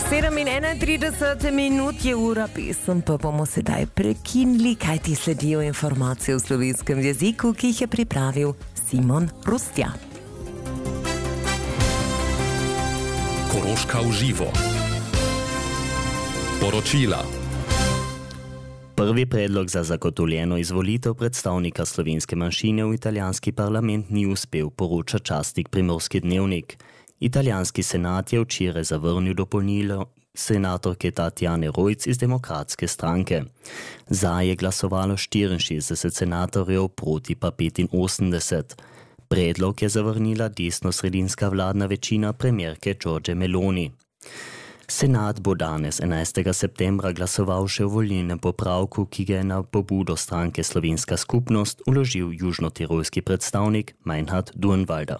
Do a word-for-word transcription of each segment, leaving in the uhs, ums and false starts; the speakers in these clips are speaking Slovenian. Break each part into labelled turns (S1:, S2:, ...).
S1: sedem in enaintrideset minut je ura, pesem pa bomo sedaj prekinili, kaj ti sledijo informacije v slovenskem jeziku, ki jih je pripravil Simon Rustja.
S2: Koroška v živo. Poročila.
S3: Prvi predlog za zagotovljeno izvolitev predstavnika slovenske manjšine v italijanski parlament ni uspel, poroča časnik Primorski dnevnik. Italijanski senat je včeraj zavrnil dopolnilo senatorke Tatjane Rojc iz Demokratske stranke. Za je glasovalo štiriinšestdeset senatorjev, proti pa petinosemdeset. Predlog je zavrnila desnosredinska vladna večina premierke Giorgie Meloni. Senat bo danes enajstega septembra glasoval še o volilnem popravku, ki ga je na pobudo stranke Slovenska skupnost vložil južnotirolski predstavnik Meinhard Durnwalder.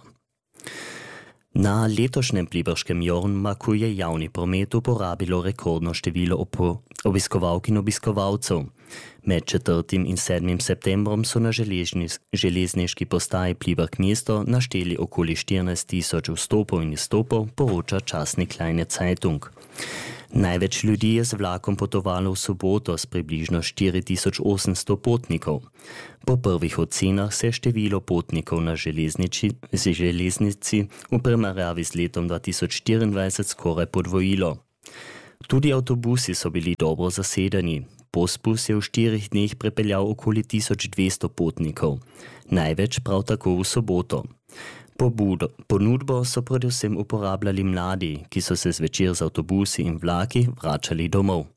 S3: Na letošnjem pliberškem jarmarku je javni promet uporabilo rekordno število obiskovalk in obiskovalcev. Med četrtim in sedmim septembrom so na železniški postaji Pliberk mesto našteli okoli štirinajst tisoč vstopov in izstopov, poroča časnik Kleine Zeitung. Največ ljudi je z vlakom potovalo v soboto s približno štiri tisoč osemsto potnikov. Po prvih ocenah se je število potnikov na železnici, železnici v primerjavi z letom dva tisoč štiriindvajset skoraj podvojilo. Tudi avtobusi so bili dobro zasedeni. Postbus je v štirih dneh prepeljal okoli tisoč dvesto potnikov. Največ prav tako v soboto. Pobudo, ponudbo so predvsem uporabljali mladi, ki so se zvečer z avtobusi in vlaki vračali domov.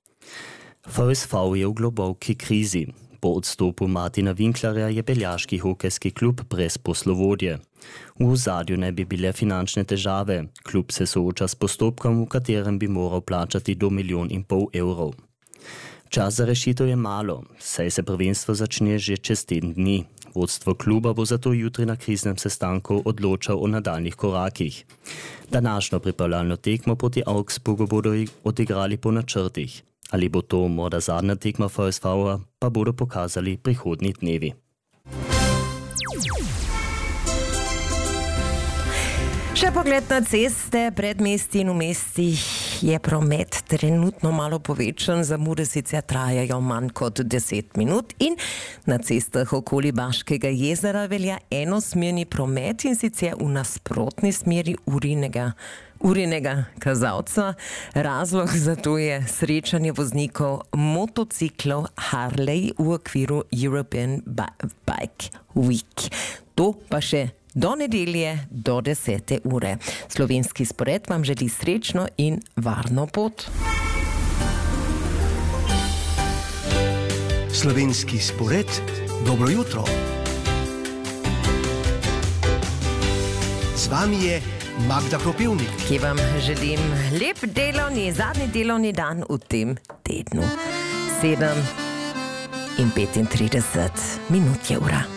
S3: V es ve je v globoki krizi. Po odstopu Martina Winklerja je beljaški hokejski klub brez poslovodje. V ozadju naj bi bile finančne težave. Klub se sooča s postopkom, v katerem bi moral plačati do milijon in pol evrov. Čas za rešitev je malo, saj se prvenstvo začne že čez teden dni. Vodstvo kluba bo zato jutri na kriznem sestanku odločal o nadaljnih korakih. Današnjo pripravljalno tekmo proti Augsburgu bodo odigrali po načrtih. Ali bo to morda zadnja tekma v es ve, pa bodo pokazali prihodnji dnevi.
S1: Še pogled na ceste, predmestji in v mestih je promet trenutno malo povečan, zamude sicer trajajo manj kot deset minut in na cestah okoli Baškega jezera velja enosmerni promet in sicer v nasprotni smeri urinega, urinega kazalca. Razlog za to je srečanje voznikov motociklov Harley v okviru European Bike Week. To pa še do nedelje do desete ure. Slovenski spored vam želi srečno in varno pot.
S4: Slovenski spored, dobro jutro. Z vami je Magda Kropivnik,
S1: ki vam želim lep delovni, zadnji delovni dan v tem tednu. sedem in petintrideset minut je ura.